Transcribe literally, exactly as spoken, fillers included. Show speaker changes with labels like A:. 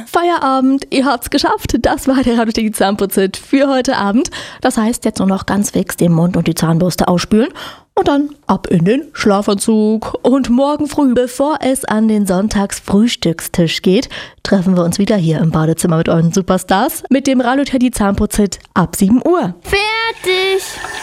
A: Feierabend, ihr habt's geschafft. Das war der Radiothek Zahnputz-Tipp für heute Abend. Das heißt, jetzt nur noch ganz fix den Mund und die Zahnbürste ausspülen und dann ab in den Schlafanzug. Und morgen früh, bevor es an den Sonntagsfrühstückstisch geht, treffen wir uns wieder hier im Badezimmer mit euren Superstars mit dem Radiothek Zahnputz-Tipp ab sieben Uhr.
B: Fertig!